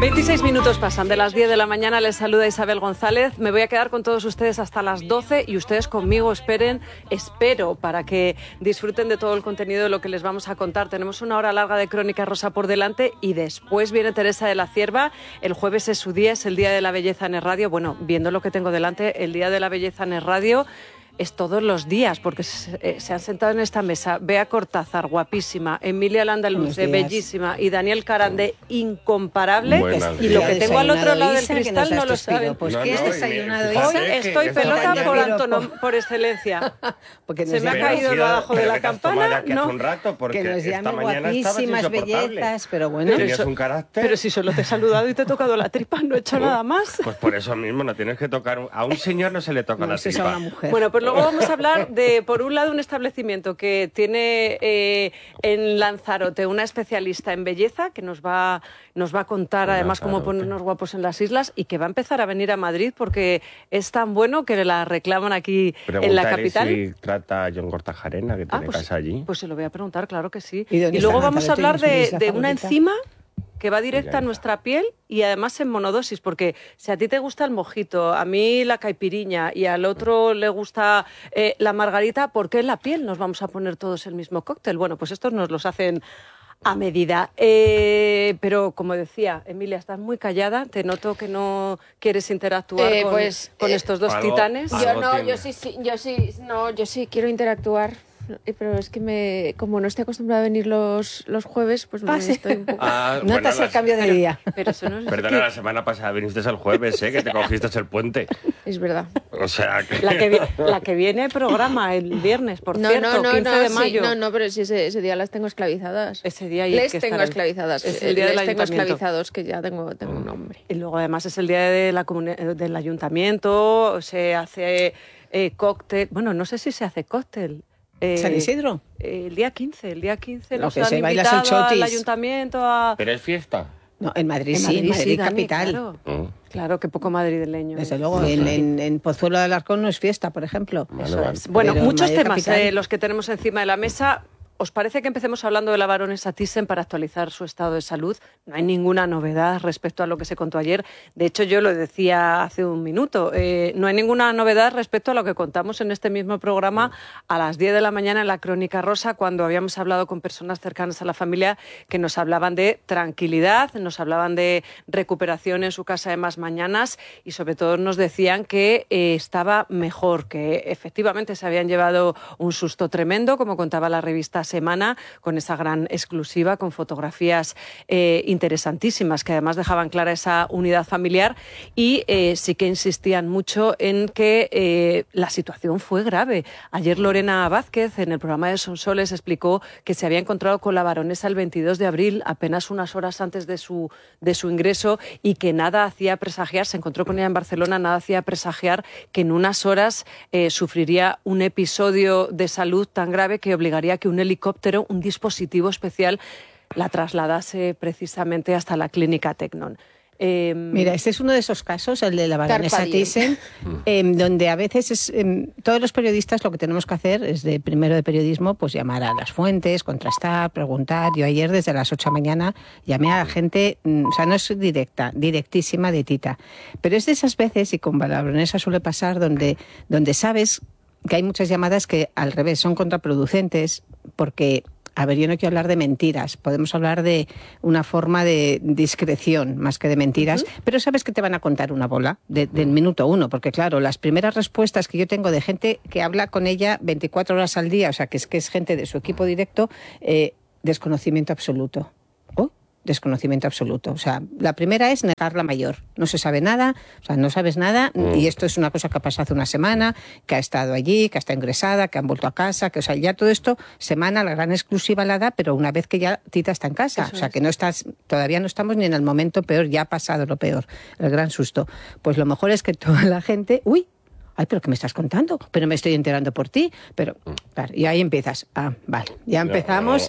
26 minutos pasan de las 10 de la mañana, les saluda Isabel González. Me voy a quedar con todos ustedes hasta las 12 y ustedes conmigo espero para que disfruten de todo el contenido de lo que les vamos a contar. Tenemos una hora larga de Crónica Rosa por delante y después viene Teresa de la Cierva. El jueves es su día, es el Día de la Belleza en el Radio. Bueno, viendo lo que tengo delante, el Día de la Belleza en el Radio es todos los días, porque se han sentado en esta mesa Bea Cortázar, guapísima, Emilia Landaluce, bellísima, y Daniel Carande, incomparable. Y lo que tengo al otro lado del cristal no lo saben. Pues ¿qué has desayunado, Isa? Hoy estoy pelota por excelencia. Porque se me ha caído debajo de la campana. No, un rato porque que nos esta llame mañana guapísimas, bellezas, pero bueno. Tenías un carácter. Pero si solo te he saludado y te he tocado la tripa, no he hecho nada más. Pues por eso mismo no tienes que tocar. A un señor no se le toca la tripa. A una mujer. Bueno, pues luego vamos a hablar de, por un lado, un establecimiento que tiene en Lanzarote una especialista en belleza que nos va a contar además cómo ponernos guapos en las islas y que va a empezar a venir a Madrid porque es tan bueno que la reclaman aquí en la capital. Si trata a John Cortajarena, que tiene casa allí. Pues se lo voy a preguntar, claro que sí. Y luego vamos a hablar de una favorita? enzima que va directa a nuestra piel y además en monodosis, porque si a ti te gusta el mojito, a mí la caipiriña y al otro le gusta la margarita, ¿por qué en la piel nos vamos a poner todos el mismo cóctel? Bueno, pues estos nos los hacen a medida. Pero como decía, Emilia, estás muy callada, te noto que no quieres interactuar con estos dos titanes. Yo sí quiero interactuar. Pero es que como no estoy acostumbrada a venir los jueves, pues me estoy un poco... Notas el cambio de día. Pero eso no es... Perdona, la semana pasada viniste el jueves, que te cogiste el puente. Es verdad. O sea que... La que viene programa el viernes, por cierto, 15 de mayo. Sí, pero si ese día las tengo esclavizadas. Ese día les tengo esclavizadas. Es el día del tengo ayuntamiento. esclavizados, que ya tengo un nombre. Y luego además es el día del ayuntamiento, se hace cóctel... Bueno, no sé si se hace cóctel. ¿San Isidro? El día 15 nos que han se bailas el invitado chotis. al ayuntamiento a... ¿Pero es fiesta? No, en Madrid sí, en Madrid Dani, capital. Claro. Claro, que poco madrileño. Desde luego, en Pozuelo de Alarcón no es fiesta, por ejemplo. Eso es. Bueno, Pero muchos Madrid temas capital. los que tenemos encima de la mesa. ¿Os parece que empecemos hablando de la baronesa Thyssen para actualizar su estado de salud? No hay ninguna novedad respecto a lo que se contó ayer. De hecho, yo lo decía hace un minuto. No hay ninguna novedad respecto a lo que contamos en este mismo programa a las 10 de la mañana en la Crónica Rosa, cuando habíamos hablado con personas cercanas a la familia que nos hablaban de tranquilidad, nos hablaban de recuperación en su casa de más mañanas y sobre todo nos decían que estaba mejor, que efectivamente se habían llevado un susto tremendo, como contaba la revista Semana, con esa gran exclusiva, con fotografías interesantísimas que además dejaban clara esa unidad familiar y sí que insistían mucho en que la situación fue grave. Ayer Lorena Vázquez en el programa de Sonsoles explicó que se había encontrado con la baronesa el 22 de abril, apenas unas horas antes de su ingreso, y que nada hacía presagiar, se encontró con ella en Barcelona, nada hacía presagiar que en unas horas sufriría un episodio de salud tan grave que obligaría a que un helicóptero, un dispositivo especial, la trasladase precisamente hasta la clínica Tecnon. Mira, este es uno de esos casos, el de la baronesa Thyssen, donde a veces todos los periodistas lo que tenemos que hacer es primero de periodismo, pues llamar a las fuentes, contrastar, preguntar. Yo ayer desde las 8 de la mañana llamé a la gente, o sea, no es directísima de Tita, pero es de esas veces, y con la baronesa suele pasar, donde sabes que hay muchas llamadas que al revés son contraproducentes, porque... A ver, yo no quiero hablar de mentiras, podemos hablar de una forma de discreción más que de mentiras, pero sabes que te van a contar una bola del minuto uno, porque claro, las primeras respuestas que yo tengo de gente que habla con ella 24 horas al día, o sea, que es gente de su equipo directo, desconocimiento absoluto. Desconocimiento absoluto. O sea, la primera es negar la mayor. No se sabe nada, o sea, no sabes nada, y esto es una cosa que ha pasado hace una semana, que ha estado allí, que está ingresada, que han vuelto a casa, que, o sea, ya todo esto, semana, la gran exclusiva la da, pero una vez que ya Tita está en casa, o sea, que todavía no estamos ni en el momento peor, ya ha pasado lo peor, el gran susto. Pues lo mejor es que toda la gente, Ay, ¿pero qué me estás contando? Pero me estoy enterando por ti. Pero, claro, y ahí empiezas. Vale, ya empezamos.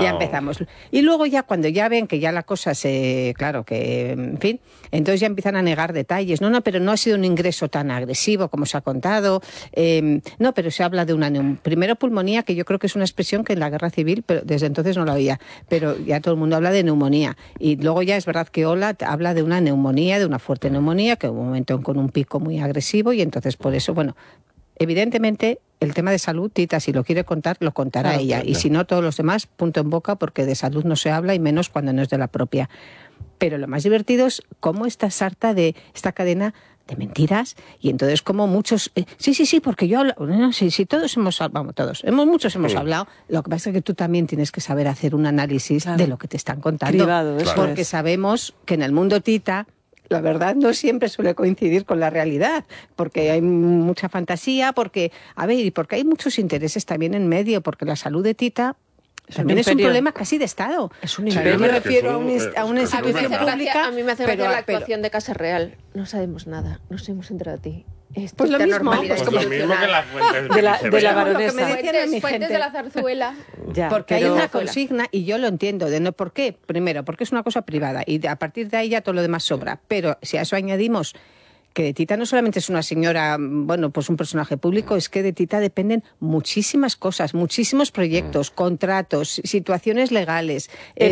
Y luego ya cuando ya ven que ya la cosa claro, que, en fin, entonces ya empiezan a negar detalles. No, pero no ha sido un ingreso tan agresivo como se ha contado. No, pero se habla de una primero pulmonía, que yo creo que es una expresión que en la guerra civil, pero desde entonces no la oía, pero ya todo el mundo habla de neumonía. Y luego ya es verdad que Ola habla de una neumonía, de una fuerte neumonía, que hubo un momento con un pico muy agresivo, y entonces por eso, bueno, evidentemente el tema de salud, Tita, si lo quiere contar, lo contará ella. Y si no, todos los demás, punto en boca, porque de salud no se habla, y menos cuando no es de la propia. Pero lo más divertido es cómo está sarta de esta cadena de mentiras, y entonces como muchos... sí, porque yo hablo... No, sí, todos hemos hablado, muchos hemos hablado. Lo que pasa es que tú también tienes que saber hacer un análisis de lo que te están contando. Cribado, porque sabemos que en el mundo, Tita, la verdad no siempre suele coincidir con la realidad, porque hay mucha fantasía, porque hay muchos intereses también en medio, porque la salud de Tita también es un problema casi de Estado. Es un imperio. Yo me refiero a una institución pública. A mí me hace gracia la actuación de Casa Real. No sabemos nada, nos hemos enterado de ti. Pues lo mismo, pues lo mismo que las fuentes de la baronesa. Fuentes de la zarzuela. Porque hay una consigna, y yo lo entiendo, ¿por qué? Primero, porque es una cosa privada, y a partir de ahí ya todo lo demás sobra. Pero si a eso añadimos que de Tita no solamente es una señora, pues un personaje público, es que de Tita dependen muchísimas cosas, muchísimos proyectos, contratos, situaciones legales,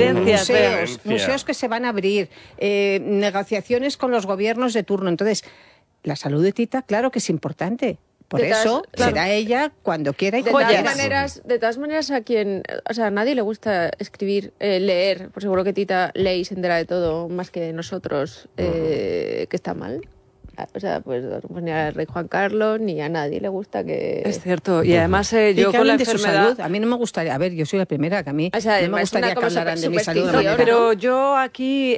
museos que se van a abrir, negociaciones con los gobiernos de turno. Entonces, la salud de Tita, claro que es importante. Por eso será ella cuando quiera y como quiera. De todas maneras, a nadie le gusta escribir, leer, por seguro que Tita lee y se entera de todo más que nosotros, que está mal. Pues ni al rey Juan Carlos ni a nadie le gusta que... Es cierto, y además yo con la enfermedad... Su salud. A mí no me gustaría... yo soy la primera, que a mí no me gustaría que hablaran de mi salud. Pero yo aquí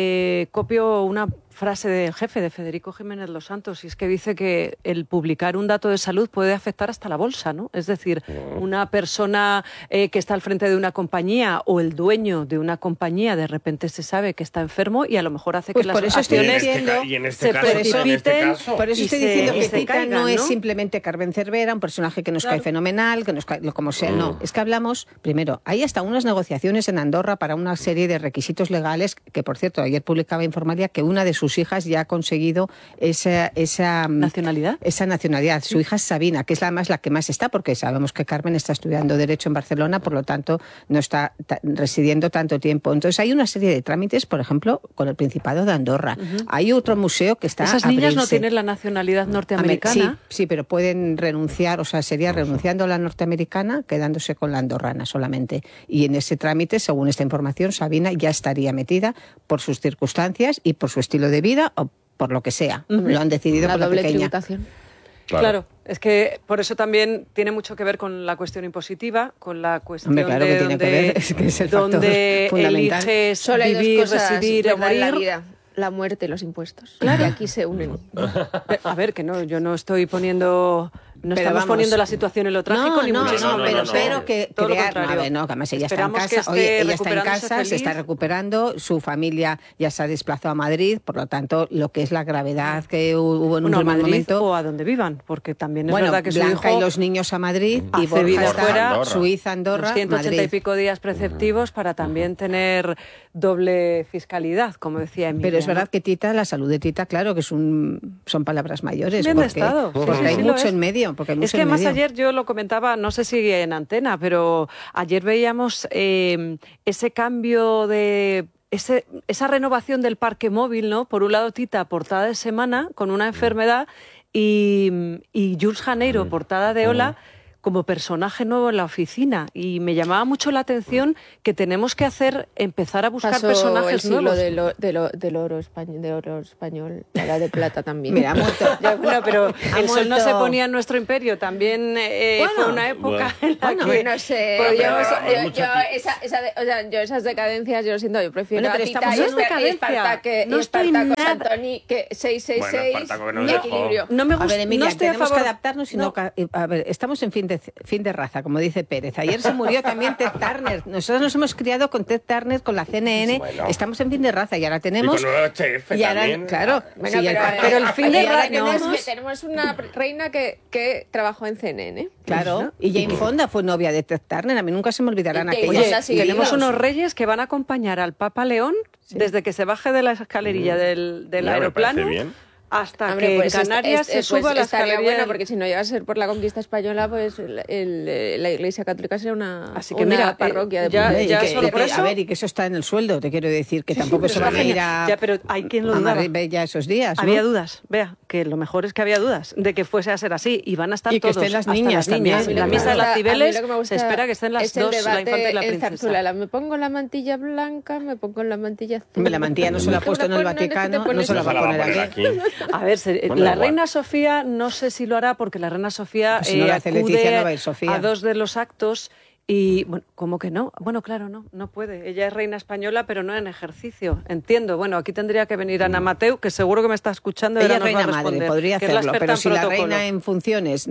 copio una frase del jefe, de Federico Jiménez Los Santos, y es que dice que el publicar un dato de salud puede afectar hasta la bolsa, ¿no? Es decir, una persona que está al frente de una compañía o el dueño de una compañía de repente se sabe que está enfermo y a lo mejor hace que las acciones se precipiten. Por eso estoy diciendo que Tita no es simplemente Carmen Cervera, un personaje que nos cae fenomenal, que nos cae como sea, no. Es que hablamos, primero, hay hasta unas negociaciones en Andorra para una serie de requisitos legales, que por cierto, ayer publicaba Informalia que una de sus hijas ya ha conseguido esa nacionalidad. Esa nacionalidad. Su hija es Sabina, que es la que más está, porque sabemos que Carmen está estudiando Derecho en Barcelona, por lo tanto no está residiendo tanto tiempo. Entonces hay una serie de trámites, por ejemplo, con el Principado de Andorra. Hay otro museo que está... Esas niñas no tienen la nacionalidad norteamericana. Sí, pero pueden renunciar, sería renunciando a la norteamericana, quedándose con la andorrana solamente. Y en ese trámite, según esta información, Sabina ya estaría metida por sus circunstancias y por su estilo de vida o por lo que sea. Lo han decidido por la doble pequeña. Tributación. Claro, es que por eso también tiene mucho que ver con la cuestión impositiva, con la cuestión que tiene que ver, es que es el donde fundamental. eliges solo hay vivir, dos cosas residir o morir. en la vida: la muerte y los impuestos. Claro. Y aquí se unen. A ver, que no, yo no estoy poniendo... No estamos poniendo la situación en lo trágico, ni muchísimo menos. Pero que todo lo crear... contrario. No, que además ella Esperamos está en casa. que Ella está en casa, se está recuperando, su familia ya se ha desplazado a Madrid, por lo tanto, lo que es la gravedad que hubo en un primer momento... o a donde vivan, porque también es verdad que su Blanca hijo y los niños a Madrid, y hace vida Borja fuera, Suiza, Andorra, 180 Madrid. y pico días preceptivos para también tener doble fiscalidad, como decía Emilia. Pero es verdad que Tita, la salud de Tita, claro que son palabras mayores. Bien de Estado. Porque hay mucho en medio. Es que más ayer yo lo comentaba, no sé si en antena, pero ayer veíamos ese cambio de... esa renovación del parque móvil, ¿no? Por un lado, Tita, portada de Semana, con una enfermedad, y Jules Janeiro, portada de Hola, como personaje nuevo en la oficina. Y me llamaba mucho la atención que tenemos que empezar a buscar personajes nuevos. Del oro español, la de plata también. Mira, ha muerto. Bueno, pero el sol no se ponía en nuestro imperio. También fue una época en la que... no sé. Yo esas decadencias, yo lo siento, yo prefiero pero Tita y Espartaco Santoni, que 666 y equilibrio. No me gusta, a ver, Emilia, no estoy tenemos a favor. que adaptarnos, sino a ver, estamos en fin de fin de raza, como dice Pérez. Ayer se murió también Ted Turner. Nosotros nos hemos criado con Ted Turner, con la CNN. Bueno. Estamos en fin de raza y ahora tenemos... Y con UHF y ahora, también. claro. Bueno, sí, pero el fin de ahora raza... tenemos una reina que trabajó en CNN. Claro, y Jane Fonda fue novia de Ted Turner. A mí nunca se me olvidarán Y Jane aquellas. Fonda Oye, sigue tenemos viva. unos reyes que van a acompañar al Papa León desde que se baje de la escalerilla del Ya, me aeroplano parece bien. hasta Hombre, que pues en Canarias se suba a la estaría escalería. bueno, porque si no llega a ser por la conquista española, pues la Iglesia Católica sería una, Así que una mira, parroquia de ya- pueblo. Y ya que- solo y por que- eso- A ver, y que eso está en el sueldo, te quiero decir, que tampoco se van a ir a... Ya, pero hay quien lo a dudaba. Marbella esos días, ¿no? Había dudas, vea, que lo mejor es que había dudas de que fuese a ser así y van a estar Y que todos. estén las hasta niñas también. En la A mí lo misa de las A mí Cibeles lo que me gusta se espera que estén las es el dos, la debate infanta y la en princesa. Zarzuela. Me pongo la mantilla blanca, me pongo la mantilla azul. Hombre, la mantilla no se la ha puesto en el Vaticano, no se la va a poner aquí. A ver, Bueno, la igual. reina Sofía no sé si lo hará porque la reina Sofía Pues si no lo hace Leticia, acude no va a ir Sofía. a 2 de los actos y, bueno, ¿cómo que no? Bueno, claro, no puede. Ella es reina española, pero no en ejercicio. Entiendo. Bueno, aquí tendría que venir Ana Mateu, que seguro que me está escuchando. y Ella ahora es nos va a reina madre, responder, podría que es la hacerlo, experta pero en si la protocolo. reina en funciones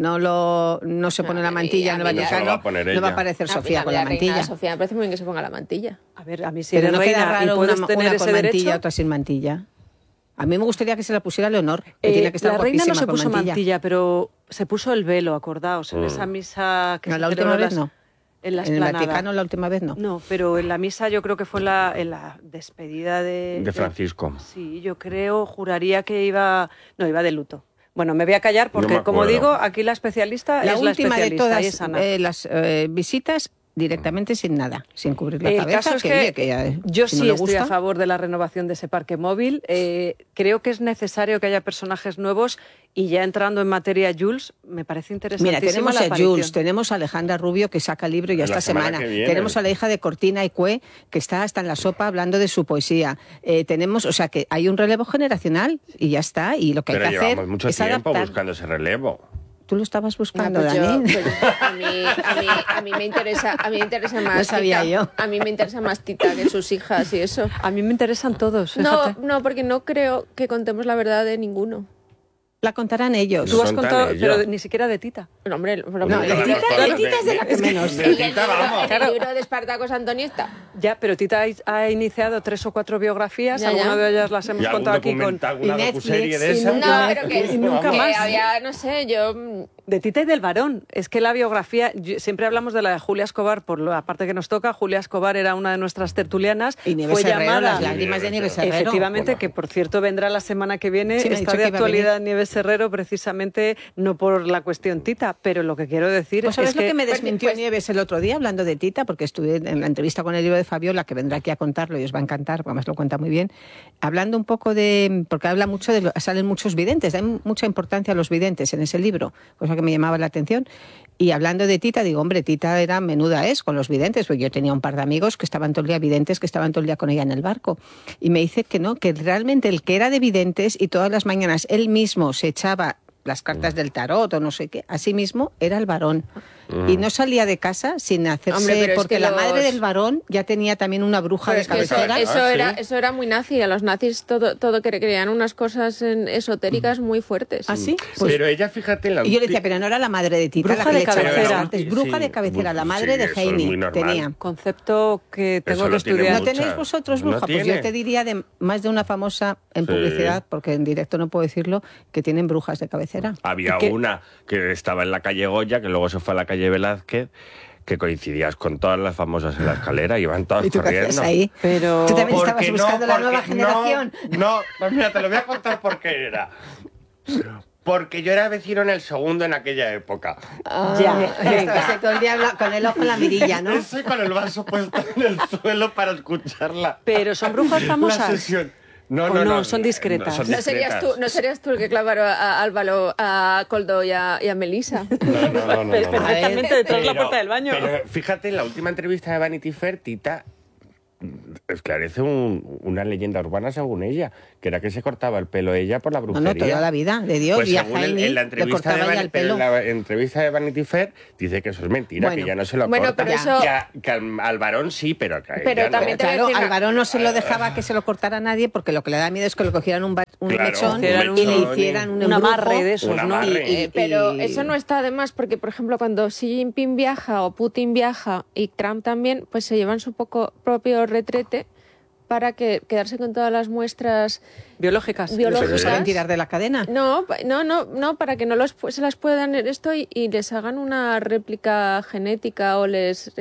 no se pone la mantilla en el a mí ya- No se la va Vaticano, a poner no va a ella. aparecer A mí Sofía con la reina mantilla. Sofía, me parece muy bien que se ponga la mantilla. A ver, a mí si Pero eres no queda reina y raro puedes una tener con ese mantilla, derecho... otra sin mantilla. A mí me gustaría que se la pusiera Leonor, que tiene que estar la reina no guapísima se con puso mantilla. mantilla, pero se puso el velo, acordaos, en esa misa que No, se la última celebró vez no. en la En el explanada. Vaticano la última vez no. No, pero en la misa yo creo que fue en la despedida De Francisco. Sí, yo creo, juraría que iba de luto. Bueno, me voy a callar porque, me como acuerdo. digo, aquí la especialista La es la última de especialista y todas es Ana. las visitas directamente sin nada, sin cubrir la El cabeza. caso es oye, que yo si no sí le estoy a gusta. favor de la renovación de ese parque móvil. Creo que es necesario que haya personajes nuevos y ya entrando en materia, Jules, me parece interesantísima Mira, tenemos la a aparición. Jules, tenemos a Alejandra Rubio que saca libro ya La esta semana semana. que viene. Tenemos a la hija de Cortina y Cue que está hasta en la sopa hablando de su poesía. Tenemos, o sea, que hay un relevo generacional y ya está. Y lo que Pero hay que hacer llevamos mucho es tiempo adaptar. buscando ese relevo. Tú lo estabas buscando, Pues Dani. a mí me interesa más No sabía Tita. yo. A mí me interesa más Tita que sus hijas y eso. A mí me interesan todos, No, fíjate. no, porque no creo que contemos la verdad de ninguno. La contarán ellos. Tú has Son tan contado, ellos. pero ni siquiera de Tita. No, hombre, No, Bueno, de ya Tita, hablamos de Tita es de la que menos. De el Tita, vamos. libro de Espartacos Antonieta. Ya, pero Tita ha iniciado 3 o 4 biografías, Ya, ya. algunas de ellas las hemos Y algún contado aquí con... documental, una y Netflix, docuserie de y esa. No, pero que Y nunca que más. había, no sé, yo De Tita y del varón. Es que la biografía, siempre hablamos de la de Julia Escobar, por la parte que nos toca. Julia Escobar era una de nuestras tertulianas. Y Nieves fue Herrero, llamada. las lágrimas de Nieves Herrero. Efectivamente, Bueno. que por cierto vendrá la semana que viene. Sí, me ha Está dicho de que iba a actualidad venir. Nieves Herrero, precisamente no por la cuestión Tita, pero lo que quiero decir Pues ¿sabes es lo que que me desmintió pues- Nieves el otro día hablando de Tita? Porque estuve en la entrevista con el libro de Fabiola, que vendrá aquí a contarlo y os va a encantar, porque además lo cuenta muy bien, hablando un poco de... porque habla mucho salen muchos videntes, da mucha importancia a los videntes en ese libro, cosa que me llamaba la atención. Y hablando de Tita, digo, hombre, Tita era menuda con los videntes, porque yo tenía un par de amigos que estaban todo el día videntes, que estaban todo el día con ella en el barco. Y me dice que no, que realmente el que era de videntes y todas las mañanas él mismo se echaba las cartas del tarot o no sé qué, así mismo era el varón. Y no salía de casa sin hacerse, Hombre, pero es porque que la los- madre del varón ya tenía también una bruja Pero de es que cabecera. sí. eso era muy nazi. A los nazis todo que creían unas cosas esotéricas muy fuertes. ¿Ah, sí? Pues- Pero ella, fíjate, en la y yo le decía, pero no era la madre de Tita, Bruja la que de le echaba cabecera. las cartas. Bruja Sí, de cabecera, la sí, madre de eso es Heini muy normal. tenía. concepto que tengo Eso que lo tiene estudiar. ¿No mucha- tenéis vosotros ¿No bruja? Pues tiene? yo te diría de más de una famosa en Sí. publicidad, porque en directo no puedo decirlo, que tienen brujas de cabecera. Había ¿Y qué? una que estaba en la calle Goya, que luego se fue a la calle Velázquez, que coincidías con todas las famosas en la escalera, iban todas ¿Y tú qué corriendo. hacías ahí? Pero... Tú también estabas Porque buscando la nueva porque generación. No, pues mira, te lo voy a contar por qué era. Porque yo era vecino en el segundo en aquella época. Ya, venga. Estabas todo el día con el ojo en la mirilla, ¿no? Estoy con el vaso puesto en el suelo para escucharla. Pero son brujas La famosas. sesión. No, ¿O no, no? no. Son discretas. son ¿No serías tú el que clavaron a Álvaro, a Coldo y a Melissa? No. Perfectamente detrás de la puerta del baño. Pero fíjate, en la última entrevista de Vanity Fair, Tita esclarece una leyenda urbana según ella, que era que se cortaba el pelo ella por la brujería. No, toda la vida, de Dios. Pues y a según Jaime en la le entrevista cortaba ya el pelo. en la entrevista de Vanity Fair dice que eso es mentira, Bueno. que ya no se lo Bueno, corta. pero eso- Que al varón sí, pero que a Pero ella también no. te voy a Claro, decir al varón no se lo dejaba que se lo cortara a nadie porque lo que le da miedo es que le cogieran un Claro, mechón un y le mechón hicieran un un embrujo. amarre de esos, Un ¿no? amarre. Pero eso no está de más porque, por ejemplo, cuando Xi Jinping viaja o Putin viaja y Trump también, pues se llevan su propio retrete para quedarse con todas las muestras Biológicas. ¿Se saben tirar de la cadena? No, para que no se las puedan esto y les hagan una réplica genética o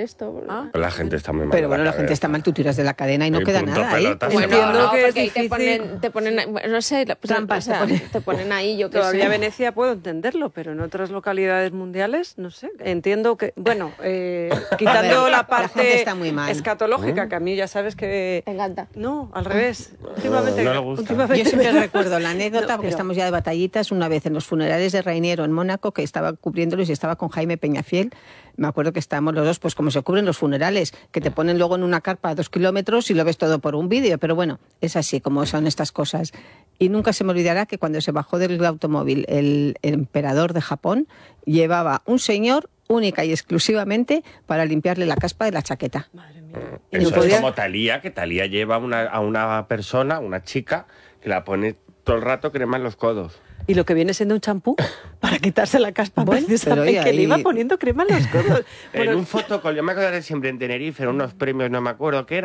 La gente está muy mal. Pero de bueno, la cabeza. gente está mal, tú tiras de la cadena y no El queda punto nada ahí. pelota se Bueno, va. Entiendo que es porque ahí difícil. te ponen, no sé, Trampas o sea, te ponen. te ponen ahí, yo qué Todavía sé. Venecia puedo entenderlo, pero en otras localidades mundiales, no sé. Entiendo que, bueno, quitando A ver, la la parte gente está muy mal. escatológica, que a mí ya sabes que... Te encanta. No, al revés. Últimamente, no le gusta. últimamente- Yo siempre recuerdo la anécdota, porque pero- estamos ya de batallitas, una vez en los funerales de Rainiero en Mónaco, que estaba cubriéndolos y estaba con Jaime Peñafiel. Me acuerdo que estábamos los dos, pues como se cubren los funerales, que te ponen luego en una carpa a 2 kilómetros y lo ves todo por un vídeo. Pero bueno, es así como son estas cosas. Y nunca se me olvidará que cuando se bajó del automóvil el emperador de Japón llevaba un señor única y exclusivamente para limpiarle la caspa de la chaqueta. Madre mía. Y Eso no es podía- como Thalía, que Thalía lleva a una persona, una chica, que la pone todo el rato crema en los codos. Y lo que viene siendo un champú para quitarse la caspa, Bueno, precisamente, pero oye, que le iba ahí- poniendo crema en los codos. En Bueno, un fotocall, yo me acuerdo de siempre en Tenerife, en unos premios, no me acuerdo qué era,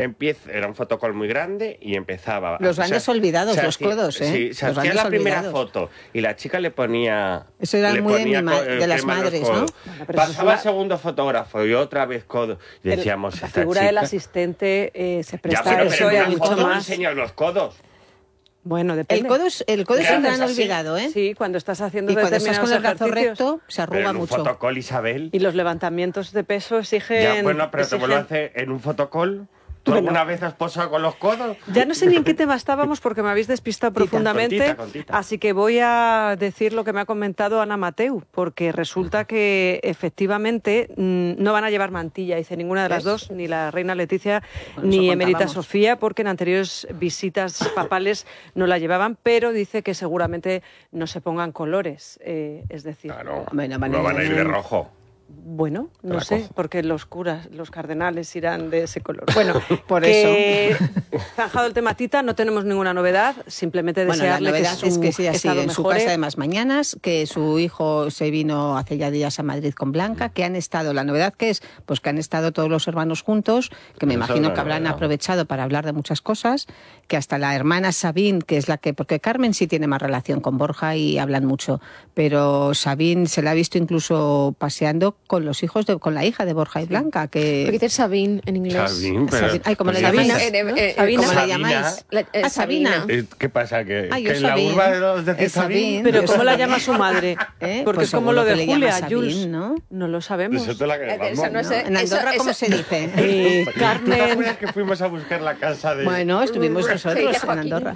era un fotocall muy grande y empezaba... Los grandes olvidados, los codos, ¿eh? Sí, se Los hacía grandes la primera olvidados. foto y la chica le ponía... Eso era le muy de ponía mi de las crema en los madres, ¿no? codos. Bueno, pero eso Pasaba es el segundo fotógrafo y otra vez codo. Y decíamos, la esta figura chica... del asistente se Ya, presta pero a eso y en a una mucho foto más. enseñas los codos. Bueno, depende. El codo es ¿Qué un gran haces así? olvidado, ¿eh? Sí, cuando estás haciendo Y cuando estás determinados con el brazo ejercicios. recto, se Pero arruga en un mucho. fotocall, Isabel... Y los levantamientos de peso exigen... Ya, bueno, pero te vuelvo a hacer en un fotocall. ¿Tú Bueno. alguna vez has posado con los codos? Ya no sé ni en qué tema estábamos porque me habéis despistado profundamente, Contita. así que voy a decir lo que me ha comentado Ana Mateu, porque resulta que efectivamente no van a llevar mantilla, dice ninguna de las dos, ni la reina Leticia Bueno, ni eso Emérita contábamos. Sofía, porque en anteriores visitas papales no la llevaban, pero dice que seguramente no se pongan colores, es decir... Claro, Bueno, no van a ir de rojo. Bueno, no la sé, cojo. porque los curas, los cardenales irán de ese color. Bueno, Por que zanjado el tema Tita, no tenemos ninguna novedad, simplemente Bueno, la desearle novedad que es su que ella sigue estado en su mejore. casa de más mañanas, que su hijo se vino hace ya días a Madrid con Blanca, que han estado, la novedad que es, pues que han estado todos los hermanos juntos, que me Esa es imagino la que habrán novedad. aprovechado para hablar de muchas cosas, que hasta la hermana Sabine, que es la que, porque Carmen sí tiene más relación con Borja y hablan mucho, pero Sabine se la ha visto incluso paseando con los hijos con la hija de Borja y Blanca, que... Porque dice Sabine en inglés. Sabine, pero... Sabine. Ay, ¿cómo le pues llamáis? sí, Sabina. ¿Cómo Sabina. le llamáis? Sabina. ¿Qué pasa? ¿Que, Ay, que yo en la Sabine. urba de los de Es Sabine. Pero Yo ¿cómo la Sabine. llama su madre? ¿Eh? Porque Pues es como lo seguro de que le llama Julia, Sabine, Jules. ¿no? lo sabemos. Eso te la que Eso no vamos. sé. En Andorra, ¿cómo se dice? ¿Tú te Carmen, acuerdas que fuimos a buscar la casa de... Bueno, estuvimos Sí, nosotros de en Joaquín. Andorra.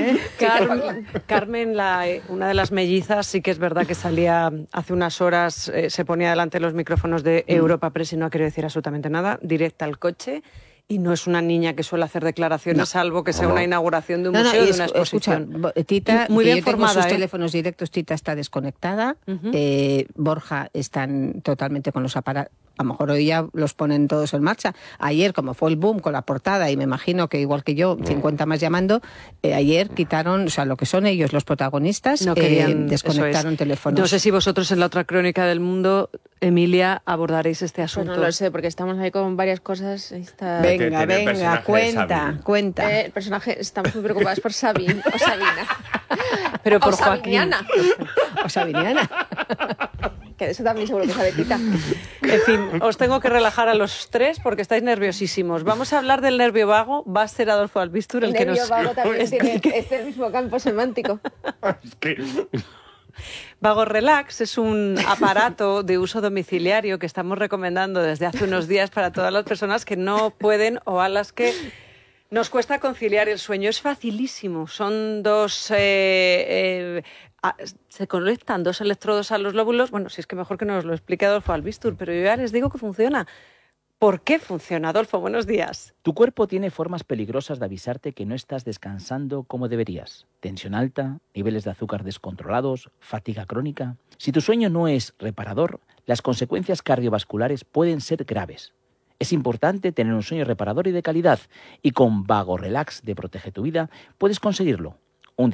Carmen una de las mellizas, sí que es verdad que salía hace unas horas, se ponía delante de los micrófonos de Europa Press y no ha querido decir absolutamente nada, directa al coche. Y no es una niña que suele hacer declaraciones, No. salvo que sea No. una inauguración de un No, no, museo, y de una escucha, exposición. Tita, Muy que bien yo tengo formada, sus ¿eh? teléfonos directos, Tita está desconectada, Borja están totalmente con los aparatos, a lo mejor hoy ya los ponen todos en marcha. Ayer, como fue el boom con la portada, y me imagino que igual que yo, 50 más llamando, ayer quitaron, o sea, lo que son ellos, los protagonistas, No querían, desconectaron eso es. teléfonos. No sé si vosotros en la otra crónica del mundo, Emilia, abordaréis este Pues asunto. no lo sé, porque estamos ahí con varias cosas. Está... Venga. Venga, tiene el venga, personaje de Sabine. cuenta. El personaje, estamos muy preocupados por Sabine o Sabina. Pero por o Joaquín. Sabiniana, O Sabiniana. que de eso también seguro que sabe Tita. En fin, os tengo que relajar a los tres porque estáis nerviosísimos. Vamos a hablar del nervio vago. Va a ser Adolfo Albistur El el que nervio nos... vago también tiene el mismo campo semántico. Es que... Vago Relax es un aparato de uso domiciliario que estamos recomendando desde hace unos días para todas las personas que no pueden o a las que nos cuesta conciliar el sueño. Es facilísimo. Son se conectan dos electrodos a los lóbulos. Bueno, si es que mejor que nos lo explique Adolfo Albistur, pero yo ya les digo que funciona. ¿Por qué funciona? Adolfo, buenos días. Tu cuerpo tiene formas peligrosas de avisarte que no estás descansando como deberías. Tensión alta, niveles de azúcar descontrolados, fatiga crónica. Si tu sueño no es reparador, las consecuencias cardiovasculares pueden ser graves. Es importante tener un sueño reparador y de calidad, y con Vago Relax de Protege tu Vida puedes conseguirlo.